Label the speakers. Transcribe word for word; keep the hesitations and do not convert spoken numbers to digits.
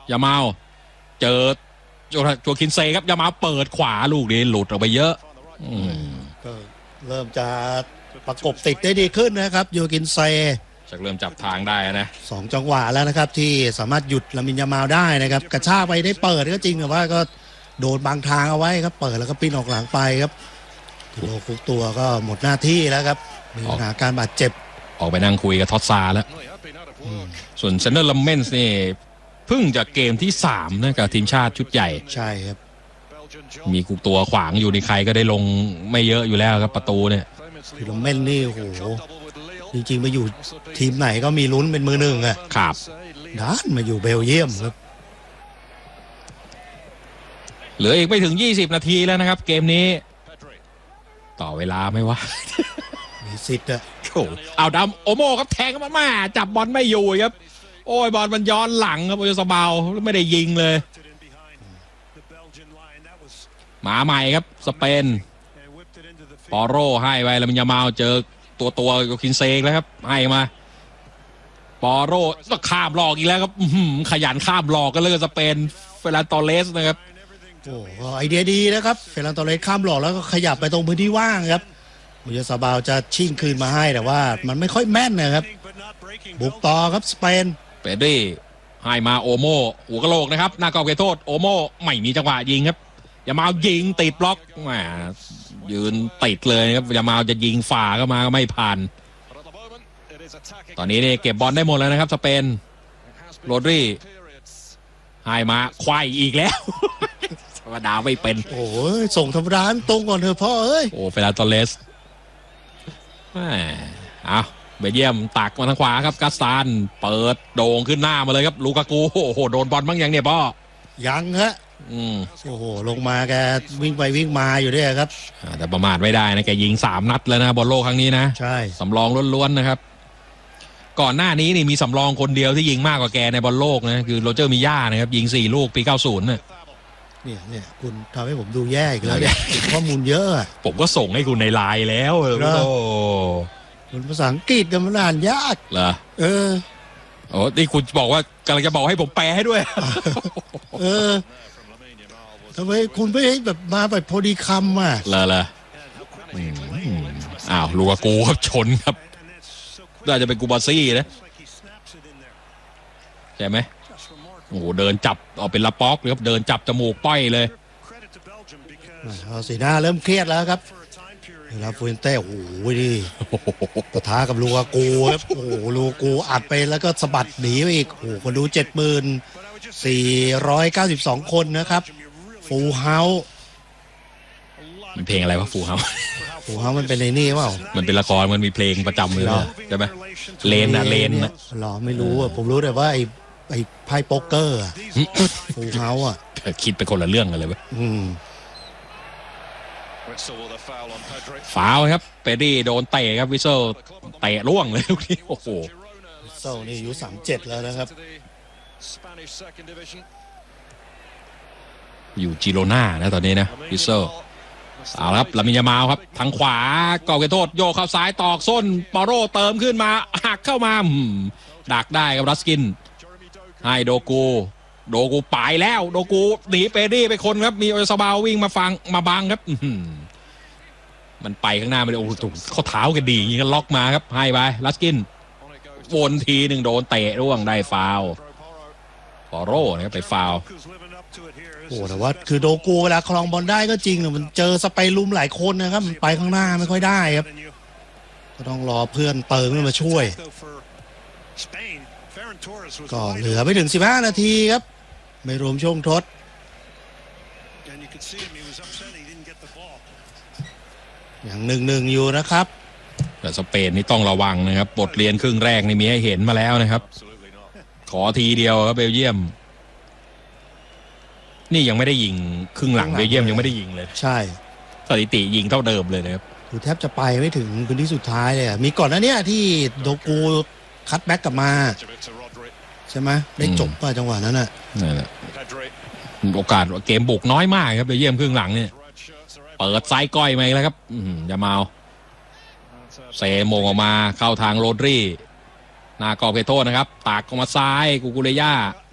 Speaker 1: ยามาลเจอโจคินเซครับยามาลเปิดขวาลูกนี้หลุดออกไปเยอะ
Speaker 2: ก็เริ่มจะประกบติดได้ดีขึ้นนะครับโยคินเซ
Speaker 1: จะเริ่มจับทางได้นะ
Speaker 2: สองจังหวะแล้วนะครับที่สามารถหยุดลามินยามาลได้นะครับกระชากไปได้เปิดก็จริงแต่ว่าก็โดนบางทางเอาไว้ครับเปิดแล้วก็ปิ้นออกหลังไปครับโลคุกตัวก็หมดหน้าที่แล้วครับมีปัญหาการบาดเจ็บ
Speaker 1: ออกไปนั่งคุยกับท็อตซาแล้วส่วนเซนเนอร์ลัมเมนส์นี่เพิ่งจะเกมที่สามนะกับทีมชาติชุดใหญ่
Speaker 2: ใช่ครับ
Speaker 1: มีกุกตัวขวางอยู่ในใครก็ได้ลงไม่เยอะอยู่แล้วครับประตูเนี่ย
Speaker 2: คือลัมเมนนี่โอ้โหจริงๆมาอยู่ทีมไหนก็มีลุ้นเป็นมือหนึ่งอะ
Speaker 1: ครับ
Speaker 2: ด้านมาอยู่เบลเยียมครับ
Speaker 1: เหลืออีกไม่ถึงยี่สิบนาทีแล้วนะครับเกมนี้ต่อเวลาไหมวะ
Speaker 2: มีสิทธิ์อะ
Speaker 1: โอ้เอาดำโอโม่ครับแทงกันมาจับบอลไม่อยู่ครับโอ้ยบอลมันย้อนหลังครับโอโยซาบาลไม่ได้ยิงเลยมาใหม่ครับสเปนปอโรให้ไว้แล้วมันยามาลเจอตัวตัวคินเซกแล้วครับให้มาปอโรก็ข้ามหลอกอีกแล้วครับขยันข้ามหลอกกันเลยสเปนเฟรานตอเรสนะครับ
Speaker 2: โอ้ไอเดียดีนะครับเฟรานตอเรสข้ามหลอกแล้วก็ขยับไปตรงพื้นที่ว่างครับโอโยซาบาลจะชิ่งคืนมาให้แต่ว่ามันไม่ค่อยแม่นนะครับบุกต่อครับสเปน
Speaker 1: เปดรี่ให้มาโอโม่หัวกะโหลกนะครับหน้ากรอบเขตโทษโอโม่ไม่มีจังหวะยิงครับยามาลยิงติดบล็อกแหมยืนติดเลยครับยามาลจะยิงฝ่าก็มาก็ไม่ผ่านตอนนี้เนี่ยเก็บบอลได้หมดแล้วนะครับสเปนโรดรี่ให้มาควายอีกแล้วธรรมดาไม่เป็น
Speaker 2: โอ้ยส่งธรรมดาตรงก่อนเถอะพ่อเอ้ย
Speaker 1: โอ้เฟรานตอเรสอ้าวเบลเยียมตักมาทางขวาครับกัสตานเปิดโด่งขึ้นหน้ามาเลยครับลูกากูโอ้โหโดนบอลบ้างยังเนี่ยพ่อ
Speaker 2: ยังฮะ
Speaker 1: อืม
Speaker 2: โอ้โหลงมาแกวิ่งไปวิ่งมาอยู่ด้วยครับ
Speaker 1: แต่ประมาทไม่ได้นะแกยิงสามนัดแล้วนะบอลโลกครั้งนี้นะ
Speaker 2: ใช่
Speaker 1: สำรองล้วนๆนะครับก่อนหน้านี้นี่มีสำรองคนเดียวที่ยิงมากกว่าแกในบอลโลกนะคือโรเจอร์มิญ่านะครับยิงสี่ลูกปีเก้าสิบเนี่ย
Speaker 2: เนี่ยเนี่ยคุณทำให้ผมดูแย่อีกแล้วเนี่ยข้อมูลเยอะ
Speaker 1: ผมก็ส่งให้คุณในไลน์แล้วโอ้
Speaker 2: คุณภาษาอังกฤษกันมันอ่านยาก
Speaker 1: เหรอ
Speaker 2: เออ
Speaker 1: โอ้ที่คุณบอกว่ากำลังจะบอกให้ผมแปลให้ด้วย
Speaker 2: เออทำไมคุณไม่ให้แบบมาแบบพอดีคำอ่ะ
Speaker 1: เหรอเหรออ้าวลูกากูครับชนครับน่าจะเป็นกูบาซี่นะใช่ไหมโอ้โหเดินจับเอาเป็นละป๊อกเลยครับเดินจับจมูกป้อยเลย
Speaker 2: เอาสีหน้าเริ่มเครียดแล้วครับลาฟูเอนเต้โอ้โหดิปะทะกับลูกากูครับโอ้โหลูกากูอัดไปแล้วก็สะบัดหนีไปอีกโอ้โหคนดูเจ็ดหมื่นสี่ร้อยเก้าสิบสองคนนะครับฟูลเฮาส์
Speaker 1: มันเพลงอะไรวะฟูลเฮาส์
Speaker 2: ฟูลเฮาส์มันเป็นในนี่เปล่า
Speaker 1: มันเป็นละครมันมีเพลงประจำเลยใช่ไหมเลนนะเลนนะ
Speaker 2: หรอไม่รู้อ่ะผมรู้แต่ว่าไอ้ไอ้ไพ่โป๊กเกอร์ฟูลเฮาส์อ่ะ
Speaker 1: คิดเป็นคนละเรื่องกันเลยเว้ยฟาวครับเปดี้โดนเตะครับวิเซลเตะล่วงเลยลูกนี้โอ้โห
Speaker 2: วิเซลนี่อายุสามสิบเจ็ดแล้วนะครับ
Speaker 1: อยู่จิโรน่านะตอนนี้นะวิเซลเอาครับลามินยามาลครับทางขวากอบเขตโทษโยกเข้าซ้ายตอกส้นปอโรเติมขึ้นมาหักเข้ามาดักได้ครับรัสกินให้โดกูโดกูไปแล้วโดกูหนีเปดี้ไปคนครับมีโอซาบาลวิ่งมาฟังมาบังครับมันไปข้างหน้าไปเลยโอ้โหข้อเท้ากันดียิงกันล็อกมาครับให้ไปลัสกินวนทีหนึ่งโดนเตะร่วงได้ฟาวปอโร่นะครับไปฟาว
Speaker 2: โอ้แต่ว่าคือโดกูเวลาครองบอลได้ก็จริงมันเจอสไปรุมหลายคนนะครับมันไปข้างหน้าไม่ค่อยได้ครับก็ต้องรอเพื่อนเติมมาช่วยก็เหลือไม่ถึงสิบห้านาทีครับไม่รวมช่วงทดอย่างหนึ่งหนึ่งอยู่นะครับ
Speaker 1: แต่สเปนนี่ต้องระวังนะครับบทเรียนครึ่งแรกนี่มีให้เห็นมาแล้วนะครับขอทีเดียวครับเบลเยียมนี่ยังไม่ได้ยิงครึ่งหลังเบลเยียมยังไม่ได้ยิงเลย
Speaker 2: ใช่
Speaker 1: สถิติยิงเท่าเดิมเลยนะครับ
Speaker 2: คือแทบจะไปไม่ถึงพื้นที่สุดท้ายเลยมีก่อนหน้านี้ที่โดกูคัตแบ็กกลับมาใช่ไหมได้จบป่ะจังหวะนั้นน่ะ
Speaker 1: นั่นแหละโอกาสเกมบุกน้อยมากครับเบลเยียมครึ่งหลังเนี่ยเปิดไซด์ก้อยมาแล้วครับอย่าเมาเซโมงออกมาเข้าทางโรดรี่หน้ากรอบเขตโทษนะครับตากออกมาซ้ายกูกูเรย่า